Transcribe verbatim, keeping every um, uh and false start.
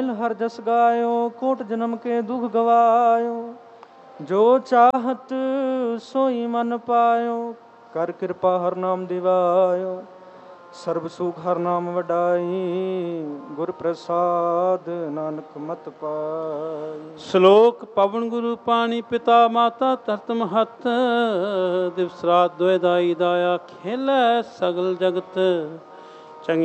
मिल हर जस गायो, कोट जन्म के दुख गवायो। जो चाहत सोई मन पायो, कर कृपा हर नाम दिवायो। सर्ब सुख हर नाम वडाई, गुर प्रसाद नानक मत पाई। ਸ਼ਲੋਕ ਪਵਨ ਗੁਰੂ ਪਾਣੀ ਪਿਤਾ ਮਾਤਾ ਧਰਤ ਮਹੱਤ, ਦਿਵਸ ਰਾਤ ਦੁਇ ਦਾਈ ਦਾਇਆ ਖੇਲੈ ਸਗਲ ਜਗਤ।